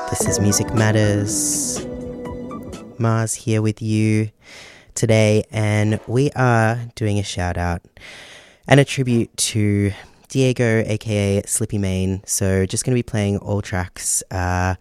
This is Music Matters. Mars here with you today, and we are doing a shout out and a tribute to Diego, aka Slippy Mane. So just going to be playing all tracks that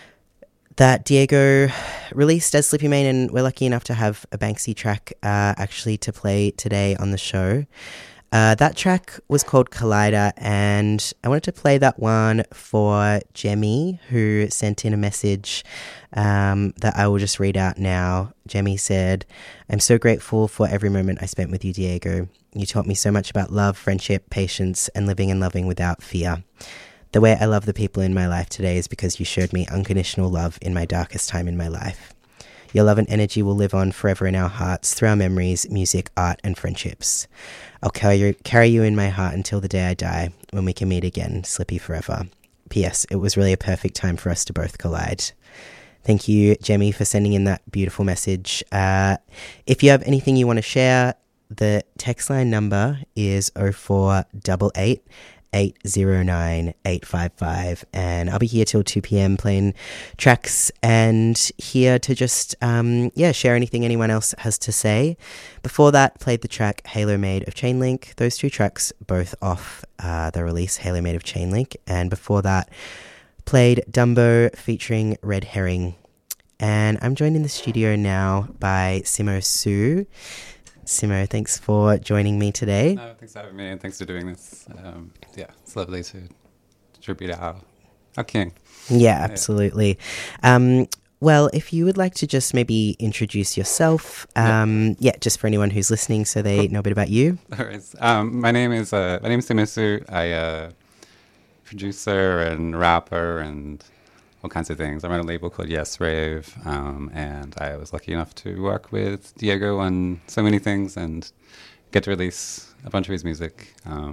Diego released as Slippy Mane, and we're lucky enough to have a Banksy track actually to play today on the show. That track was called Collider, and I wanted to play that one for Jemmy, who sent in a message that I will just read out now. Jemmy said, "I'm so grateful for every moment I spent with you, Diego. You taught me so much about love, friendship, patience, and living and loving without fear. The way I love the people in my life today is because you showed me unconditional love in my darkest time in my life. Your love and energy will live on forever in our hearts through our memories, music, art, and friendships. I'll carry you in my heart until the day I die, when we can meet again, Slippy forever. P.S. It was really a perfect time for us to both collide." Thank you, Jemmy, for sending in that beautiful message. If you have anything you want to share, the text line number is 0488 809 855, and I'll be here till 2 p.m. playing tracks and here to just share anything anyone else has to say. Before that, played the track Halo Made of Chainlink. Those two tracks both off the release Halo Made of Chainlink, and before that played Dumbo featuring Red Herring. And I'm joined in the studio now by Simo Sue. Simo, thanks for joining me today. No, thanks for having me, and thanks for doing this. It's lovely to tribute our king. Yeah, absolutely. Well, if you would like to just maybe introduce yourself, just for anyone who's listening, so they know a bit about you. All right. My name is Simo Sue. I producer and rapper and all kinds of things. I run a label called Yes Rave, and I was lucky enough to work with Diego on so many things and get to release a bunch of his music.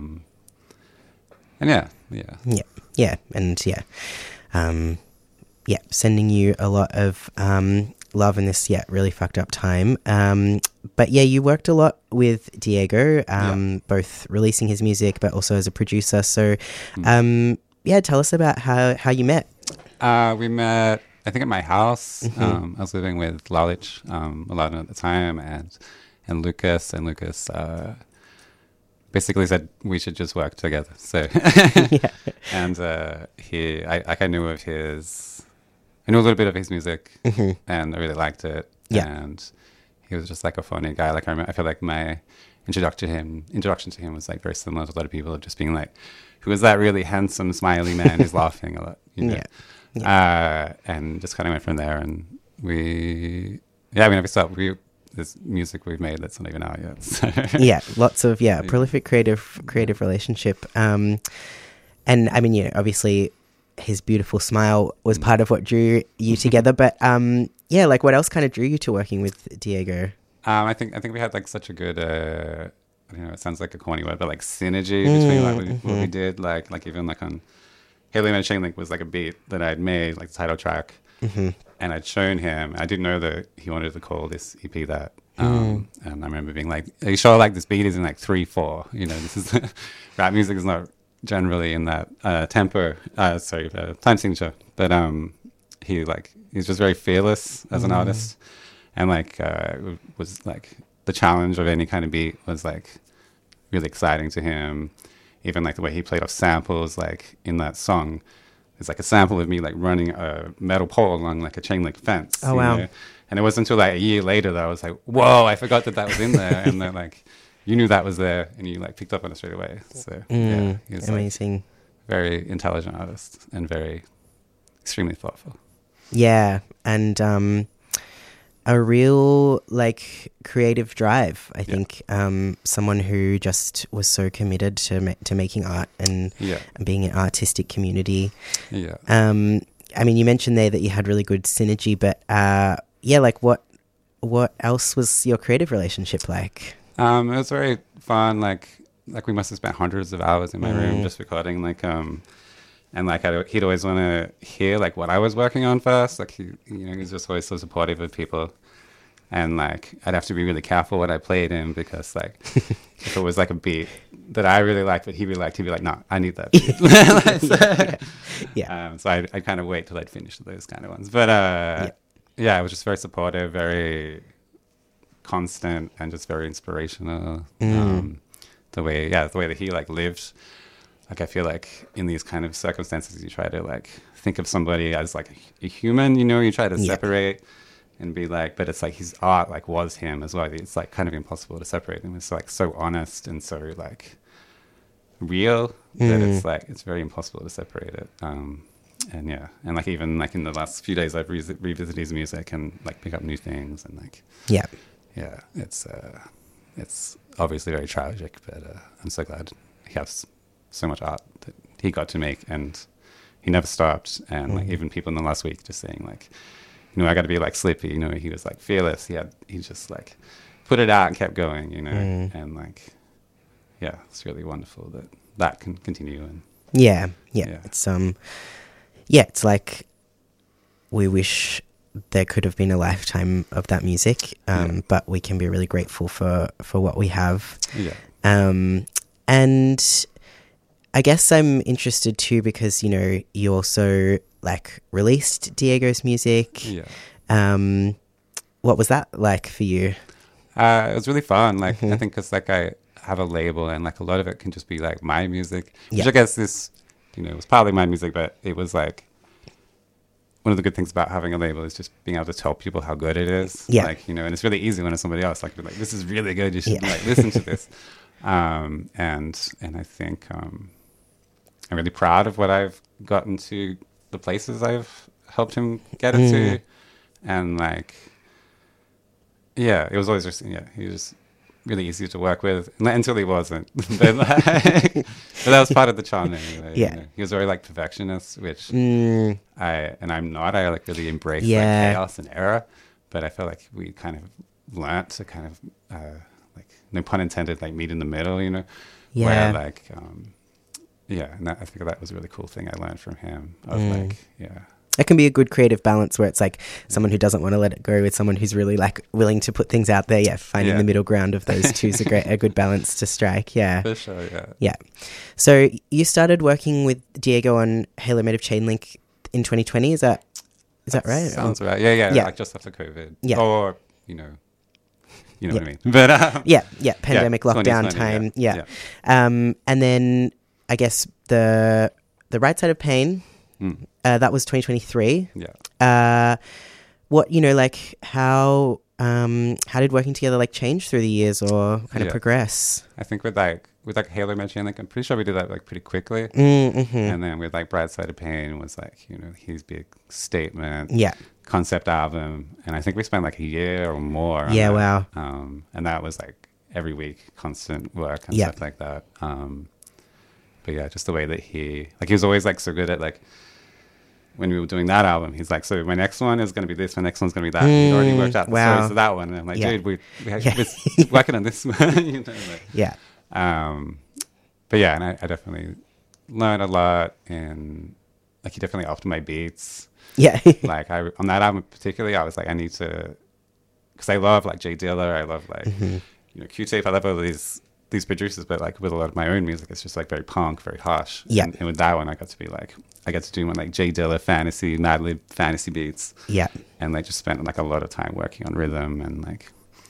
Sending you a lot of love in this really fucked up time. But yeah, you worked a lot with Diego, both releasing his music but also as a producer. So tell us about how you met. We met, I think, at my house. I was living with Lalich, Aladdin at the time, and Lucas. And Lucas basically said we should just work together. So, and I knew of I knew a little bit of his music, and I really liked it. Yeah. And he was just like a funny guy. Like I feel like my introduction to him was like very similar to a lot of people, of just being like, who is that really handsome, smiley man who's laughing a lot, you know? And just kind of went from there. And we never stopped. This music we've made that's not even out yet. So. Yeah, lots of prolific creative relationship. And I mean, obviously his beautiful smile was part of what drew you together. But what else kind of drew you to working with Diego? I think we had like such a good. I don't know, it sounds like a corny word, but like synergy between like what we did, like even like on Halo Made of Chainlink was like a beat that I'd made, like the title track, and I'd shown him. I didn't know that he wanted to call this EP that, and I remember being like, "Are you sure like this beat is in like 3/4? You know, this is rap music is not generally in that tempo, time signature." But he's just very fearless as an artist, and it was like the challenge of any kind of beat was like really exciting to him. Even like the way he played off samples, like in that song, it's like a sample of me like running a metal pole along like a chain link fence. Oh wow! Know? And it wasn't until like a year later that I was like, whoa, I forgot that was in there, and then like you knew that was there, and you like picked up on it straight away. So he's amazing, like, very intelligent artist and very extremely thoughtful. Yeah, and a real like creative drive. I think someone who just was so committed to making art and being an artistic community. Yeah. I mean, you mentioned there that you had really good synergy, but what else was your creative relationship like? It was very fun. Like we must have spent hundreds of hours in my room just recording. And like he'd always want to hear like what I was working on first. Like he's just always so supportive of people, and like I'd have to be really careful what I played him, because like if it was like a beat that I really liked, but he really liked, he'd be like, "No, I need that beat." Yeah. So I kind of wait till I'd finish those kind of ones. But yeah, it was just very supportive, very constant, and just very inspirational. The way that he like lived. Like I feel like in these kind of circumstances, you try to like think of somebody as like a human. You know, you try to separate and be like, but it's like his art like was him as well. It's like kind of impossible to separate him. It's like so honest and so like real that it's like it's very impossible to separate it. And yeah, and like even like in the last few days, I've revisited his music and like pick up new things and like yeah, it's obviously very tragic, but I'm so glad he has so much art that he got to make, and he never stopped. And like even people in the last week just saying like, you know, I got to be like Slippy. You know, he was like fearless. He just like put it out and kept going. You know, and like yeah, it's really wonderful that can continue. And yeah, it's like we wish there could have been a lifetime of that music, but we can be really grateful for what we have. And I guess I'm interested too because, you know, you also like released Diego's music. What was that like for you? It was really fun. Like I think because like I have a label and like a lot of it can just be like my music, which I guess this, you know, was partly my music, but it was like one of the good things about having a label is just being able to tell people how good it is. Like, you know, and it's really easy when it's somebody else, like, this is really good. You should like listen to this. And I think I'm really proud of what I've gotten to, the places I've helped him get it to. And like, yeah, it was always just, he was really easy to work with until he wasn't. but that was part of the charm anyway. You know? He was very like perfectionist, which I'm not. I like really embrace like chaos and error, but I feel like we kind of learnt to kind of like, no pun intended, like meet in the middle, you know, where like and I think that was a really cool thing I learned from him of like it can be a good creative balance where it's like someone who doesn't want to let it go with someone who's really like willing to put things out there. Finding the middle ground of those two is a good balance to strike. For sure. So you started working with Diego on Halo Made of Chainlink in 2020. Is that right? Sounds right. Yeah. Like just after COVID. Or you know what I mean. But pandemic lockdown time. And then I guess the Right Side of Pain. That was 2023. What, you know, like how did working together like change through the years or kind of progress? I think with Halo Made of Chainlink, I'm pretty sure we did that like pretty quickly. And then with like Bright Side of Pain was like, you know, his big statement, concept album, and I think we spent like a year or more. On that. Wow. And that was like every week, constant work and stuff like that. But yeah, just the way that he was always like so good at like, when we were doing that album, he's like, so my next one is going to be this, my next one's going to be that. He'd already worked out the stories of that one. And I'm like, dude, we're working on this one. You know, like, but yeah, and I definitely learned a lot, and like he definitely upped my beats. Like on that album particularly, I was like, I need to, because I love like Jay Dilla, I love like, you know, Q-Tape, I love all these producers, but like with a lot of my own music, it's just like very punk, very harsh. And with that one, I got to do one like Jay Dilla fantasy, Madlib fantasy beats. And like just spent like a lot of time working on rhythm and like,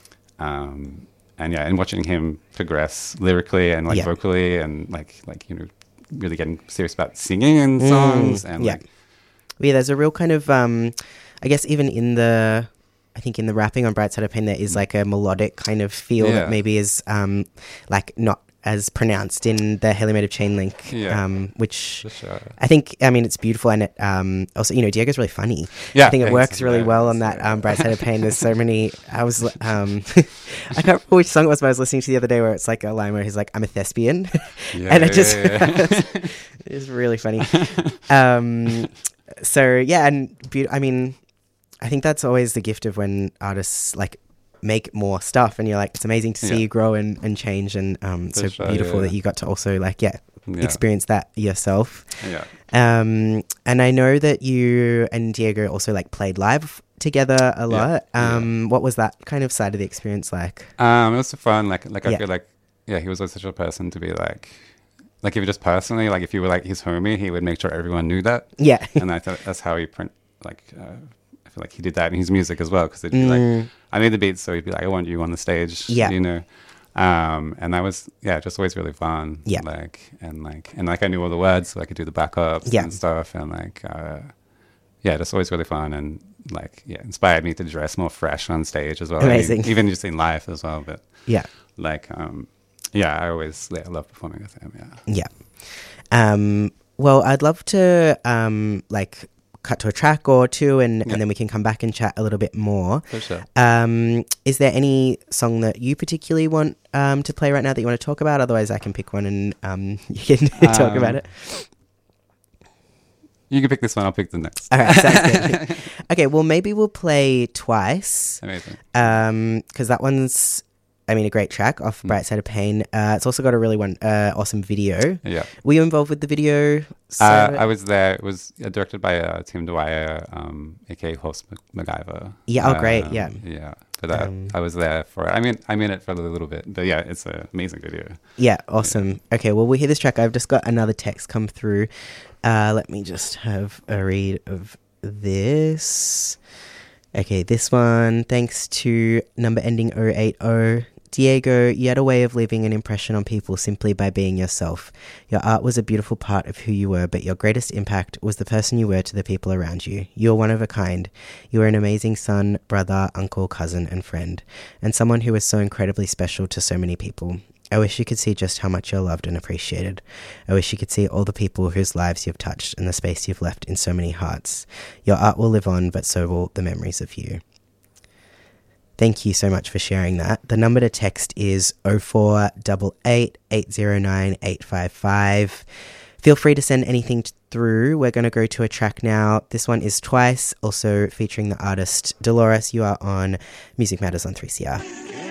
and watching him progress lyrically and like vocally and like, you know, really getting serious about singing in songs and like. There's a real kind of, I guess even in the rapping on Bright Side of Pain, there is like a melodic kind of feel that maybe is like not as pronounced in the Halo Made of Chainlink, which I think, I mean, it's beautiful. And it also, you know, Diego's really funny. I think it works really well on that Bright Side of Pain. There's so many, I can't remember which song it was, but I was listening to the other day where it's like a line where he's like, I'm a thespian. And it just, it's really funny. So yeah, and I mean, I think that's always the gift of when artists like make more stuff and you're like, it's amazing to see you grow and change, and so beautiful that you got to also like experience that yourself. And I know that you and Diego also like played live together a lot. What was that kind of side of the experience like? It was so fun. Like I feel like yeah, he was always such a person to be like if you just personally, like if you were like his homie, he would make sure everyone knew that. Yeah. And I thought that's how he I feel like he did that in his music as well, because it'd be like, I made the beats, so he'd be like, I want you on the stage, Yeah. you know. And that was, yeah, just always really fun. Yeah. And I knew all the words, so I could do the backups Yeah. and stuff. And yeah, just always really fun. And like, yeah, inspired me to dress more fresh on stage as well. Amazing. I mean, even just in life as well. But Yeah. like, yeah, I always love performing with him. Yeah. Yeah. Well, I'd love to like cut to a track or two, and then we can come back and chat a little bit more. For sure. Is there any song that you particularly want to play right now that you want to talk about? Otherwise, I can pick one and you can talk about it. You can pick this one. I'll pick the next. All right, sounds good. Okay, well, maybe we'll play Twice. Amazing. Because that one's, I mean, a great track off Bright Side of Pain. It's also got a really awesome video. Yeah. Were you involved with the video? I was there. It was directed by Tim Dwyer, aka Host MacGyver. Yeah. Oh, great. Yeah. Yeah. But I was there for it. I'm in it for a little bit. But yeah, it's an amazing video. Yeah. Awesome. Yeah. Okay. Well, we'll hear this track. I've just got another text come through. Let me just have a read of this. Okay. This one. Thanks to number ending 080. Diego, you had a way of leaving an impression on people simply by being yourself. Your art was a beautiful part of who you were, but your greatest impact was the person you were to the people around you. You were one of a kind. You were an amazing son, brother, uncle, cousin, and friend, and someone who was so incredibly special to so many people. I wish you could see just how much you're loved and appreciated. I wish you could see all the people whose lives you've touched and the space you've left in so many hearts. Your art will live on, but so will the memories of you. Thank you so much for sharing that. The number to text is 0488 809 855. Feel free to send anything through. We're going to go to a track now. This one is Twice, also featuring the artist Dolores. You are on Music Matters on 3CR.